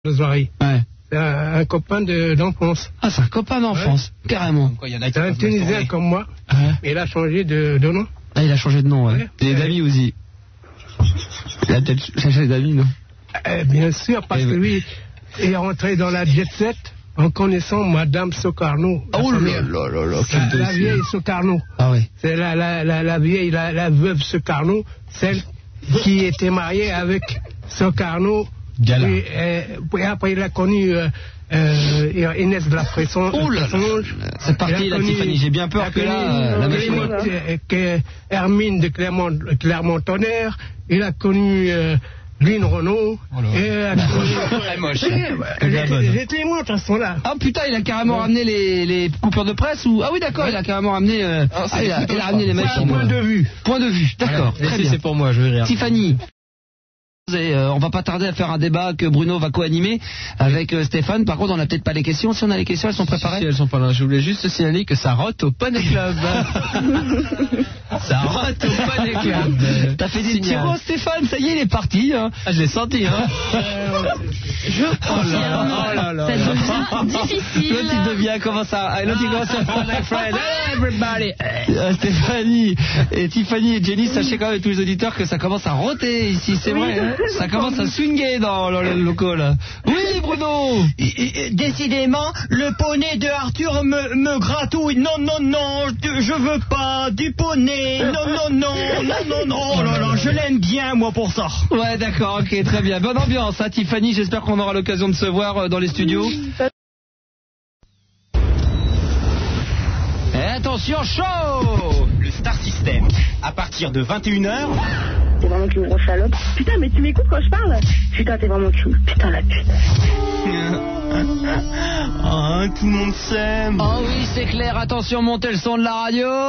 nos oreilles. Ouais. C'est un copain d'enfance. Ah, c'est un copain d'enfance, carrément. C'est un Tunisien comme moi. Mais il a changé de nom. Ah, il a changé de nom, ouais. Ouais. Et d'amis aussi. Il a peut-être changé d'amis, non? Bien sûr, parce que lui est rentré dans la jet set en connaissant Madame Sokarno. Oh là là là là, quel La dossier. vieille Sokarno. Ah oui. C'est la vieille, la veuve Sokarno, celle qui était mariée avec Sokarno. Gala. Et après, il a connu Inès de la Fresson. Oh là là. C'est parti, la Tiffany. J'ai bien peur que là, la machine. Hermine de Clermont-Tonnerre. Il a connu Lynn Renault. Très moche. J'étais moi, de toute façon là. Ah putain, il a carrément ramené les coupures de presse ou... Ah oui, d'accord, il a carrément ramené... il a ramené les machines. Point de vue. Point de vue, d'accord. Très bien. C'est pour moi, je vais rire. Tiffany. Et on va pas tarder à faire un débat que Bruno va co-animer avec Stéphane. Par contre, on n'a peut-être pas les questions. Si on a les questions, elles sont préparées. Si elles sont pas là, je voulais juste signaler que ça rote au Poney Club. Ça rote au Poney Club. T'as fait des tiros, Stéphane. Ça y est, il est parti. Hein. Ah, je l'ai senti, hein. Je confirme. Oh là là. Ça devient difficile. L'autre, il devient comment ça? L'autre, il commence à faire my friend. Hey, everybody. Stéphanie et Tiffany et Jenny, sachez quand même tous les auditeurs que ça commence à roter ici. C'est vrai, hein. Ça commence à swinguer dans le local. Oui, Bruno. Décidément, le poney de Arthur me gratouille. Non, non, non, je veux pas du poney. Non, non, non, non, non, non. Oh là là, je l'aime bien, moi, pour ça. Ouais, d'accord, ok, très bien. Bonne ambiance, hein, Tiffany. J'espère qu'on aura l'occasion de se voir dans les studios. Et attention, chaud. Le Star System, à partir de 21h. T'es vraiment qu'une grosse salope. Putain, mais tu m'écoutes quand je parle? Putain, t'es vraiment cool. Putain, la pute. Oh, tout le monde s'aime. Oh oui, c'est clair. Attention, montez le son de la radio.